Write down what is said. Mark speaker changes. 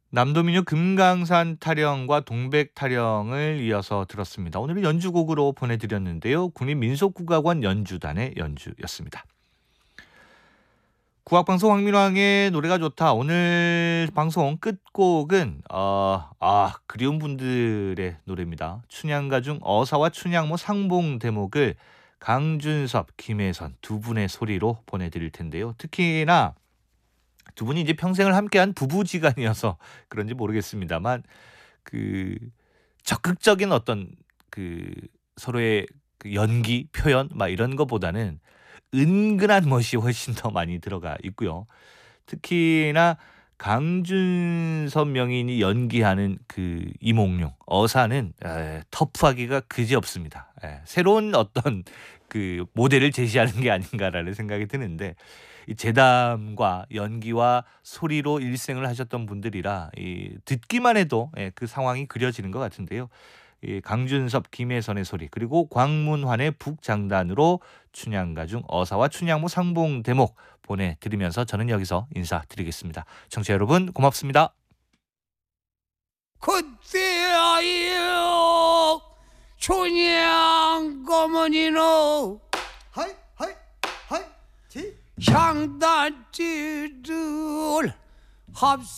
Speaker 1: 남도민요 금강산 타령과 동백 타령을 이어서 들었습니다. 오늘은 연주곡으로 보내드렸는데요. 국립민속국악원 연주단의 연주였습니다. 국악방송 황민왕의 노래가 좋다. 오늘 방송 끝곡은 그리운 분들의 노래입니다. 춘향가 중 어사와 춘향모 상봉 대목을 강준섭, 김혜선 두 분의 소리로 보내드릴 텐데요. 특히나 두 분이 이제 평생을 함께한 부부지간이어서 그런지 모르겠습니다만 그 적극적인 어떤 그 서로의 그 연기 표현 막 이런 것보다는 은근한 멋이 훨씬 더 많이 들어가 있고요. 특히나 강준섭 명인이 연기하는 그 이몽룡 어사는 터프하기가 그지없습니다. 새로운 어떤 그 모델을 제시하는 게 아닌가라는 생각이 드는데 이 재담과 연기와 소리로 일생을 하셨던 분들이라 듣기만 해도 그 상황이 그려지는 것 같은데요. 이 강준섭, 김혜선의 소리 그리고 광문환의 북장단으로 춘향가 중 어사와 춘향모 상봉 대목 보내드리면서 저는 여기서 인사드리겠습니다. 청취자 여러분 고맙습니다.
Speaker 2: 그때여 춘향 거머니노
Speaker 3: 하이 하이 하이 지
Speaker 2: 향단지를 합